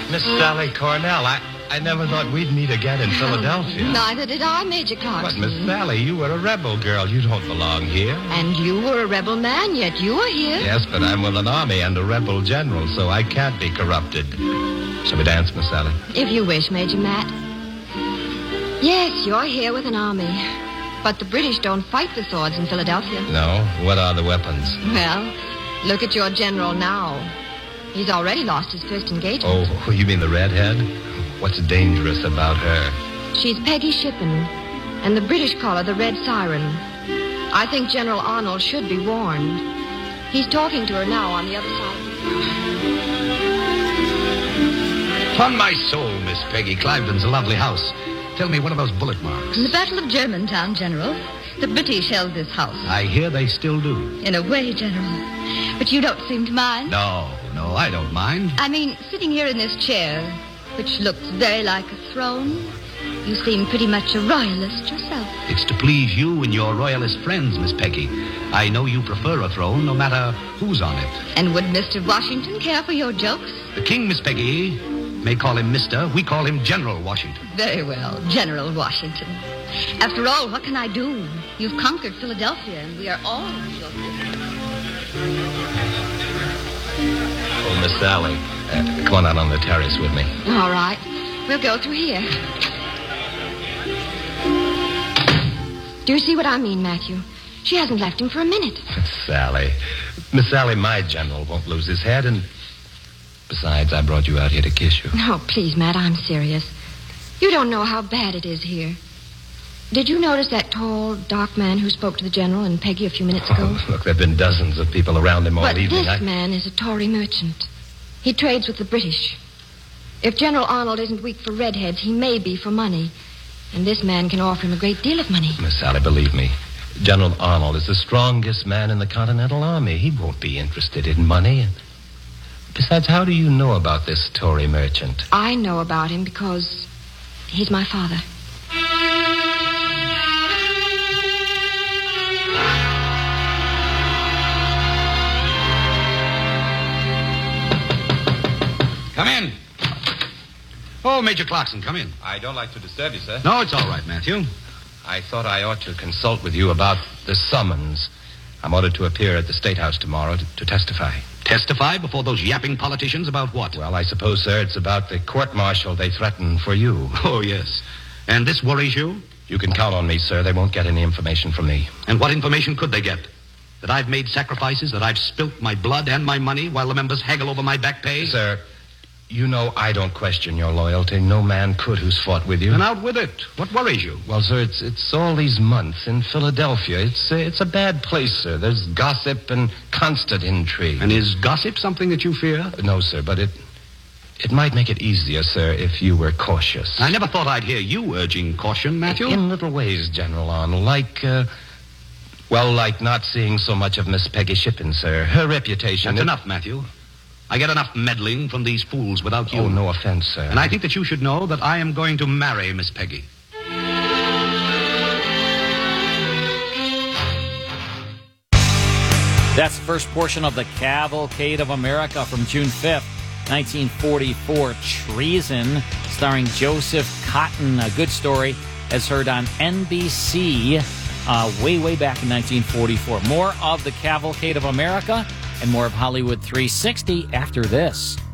Miss Sally Cornell, I never thought we'd meet again in Philadelphia. Neither did I, Major Clarkson. But, Miss Sally, you were a rebel girl. You don't belong here. And you were a rebel man, yet you are here. Yes, but I'm with an army and a rebel general, so I can't be corrupted. Shall we dance, Miss Sally? If you wish, Major Matt. Yes, you're here with an army. But the British don't fight with swords in Philadelphia. No? What are the weapons? Well, look at your general now. He's already lost his first engagement. Oh, you mean the redhead? What's dangerous about her? She's Peggy Shippen, and the British call her the Red Siren. I think General Arnold should be warned. He's talking to her now on the other side of the phone. Upon my soul, Miss Peggy, Clivenden's a lovely house. Tell me, what are those bullet marks? In the Battle of Germantown, General, the British held this house. I hear they still do. In a way, General. But you don't seem to mind. No, I don't mind. I mean, sitting here in this chair, which looks very like a throne, you seem pretty much a royalist yourself. It's to please you and your royalist friends, Miss Peggy. I know you prefer a throne, no matter who's on it. And would Mr. Washington care for your jokes? The king, Miss Peggy, may call him Mr. We call him General Washington. Very well, General Washington. After all, what can I do? You've conquered Philadelphia, and we are all your friends. Oh, Miss Sally, come on out on the terrace with me. All right. We'll go through here. Do you see what I mean, Matthew? She hasn't left him for a minute. Miss Sally, my general won't lose his head, and besides, I brought you out here to kiss you. Oh, please, Matt, I'm serious. You don't know how bad it is here. Did you notice that tall, dark man who spoke to the general and Peggy a few minutes ago? Oh, look, there have been dozens of people around him all evening. But this man is a Tory merchant. He trades with the British. If General Arnold isn't weak for redheads, he may be for money. And this man can offer him a great deal of money. Miss Sally, believe me, General Arnold is the strongest man in the Continental Army. He won't be interested in money. Besides, how do you know about this Tory merchant? I know about him because he's my father. Come in. Oh, Major Clarkson, come in. I don't like to disturb you, sir. No, it's all right, Matthew. I thought I ought to consult with you about the summons. I'm ordered to appear at the State House tomorrow to testify. Testify before those yapping politicians about what? Well, I suppose, sir, it's about the court-martial they threaten for you. Oh, yes. And this worries you? You can count on me, sir. They won't get any information from me. And what information could they get? That I've made sacrifices, that I've spilt my blood and my money while the members haggle over my back pay? Sir, you know I don't question your loyalty. No man could who's fought with you. And out with it. What worries you? Well, sir, it's all these months in Philadelphia. It's a bad place, sir. There's gossip and constant intrigue. And is gossip something that you fear? No, sir, but it might make it easier, sir, if you were cautious. I never thought I'd hear you urging caution, Matthew. In little ways, General Arnold, like not seeing so much of Miss Peggy Shippen, sir. Her reputation... That's enough, Matthew. I get enough meddling from these fools without you. Oh, no offense, sir. And I think that you should know that I am going to marry Miss Peggy. That's the first portion of the Cavalcade of America from June 5th, 1944, Treason, starring Joseph Cotton. A good story, as heard on NBC way back in 1944. More of the Cavalcade of America and more of Hollywood 360 after this.